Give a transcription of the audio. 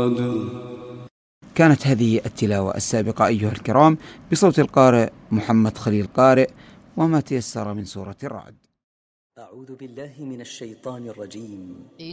الرعد. كانت هذه التلاوة السابقة أيها الكرام بصوت القارئ محمد خليل قارئ، وما تيسر من سورة الرعد. أعوذ بالله من الشيطان الرجيم.